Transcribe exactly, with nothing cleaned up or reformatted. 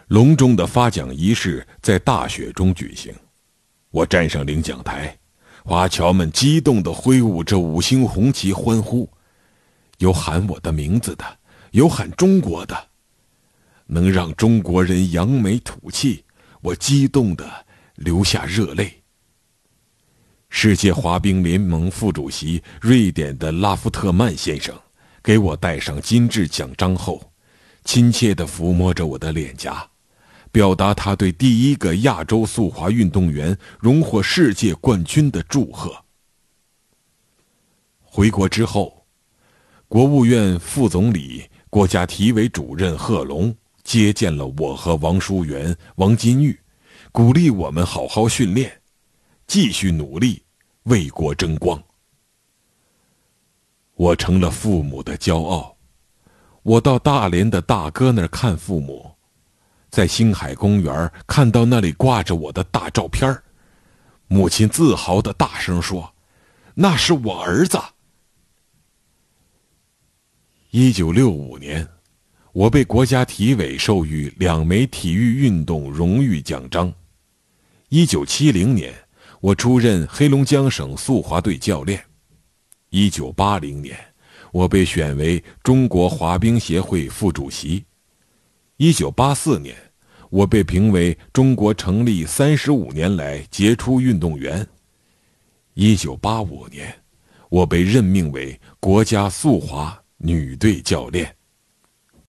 隆重的发奖仪式在大雪中举行，我站上领奖台，华侨们激动地挥舞着五星红旗欢呼，有喊我的名字的，有喊中国的。能让中国人扬眉吐气，我激动地流下热泪。世界滑冰联盟副主席瑞典的拉夫特曼先生给我戴上金质奖章后，亲切地抚摸着我的脸颊，表达他对第一个亚洲速滑运动员荣获世界冠军的祝贺。回国之后，国务院副总理、国家体委主任贺龙接见了我和王淑媛、王金玉，鼓励我们好好训练，继续努力，为国争光。我成了父母的骄傲。我到大连的大哥那儿看父母，在星海公园看到那里挂着我的大照片，母亲自豪地大声说：“那是我儿子。”一九六五年，我被国家体委授予两枚体育运动荣誉奖章。一九七零年，我出任黑龙江省速滑队教练。一九八零年，我被选为中国滑冰协会副主席。一九八四年，我被评为中国成立三十五年来杰出运动员。一九八五年，我被任命为国家速滑女队教练。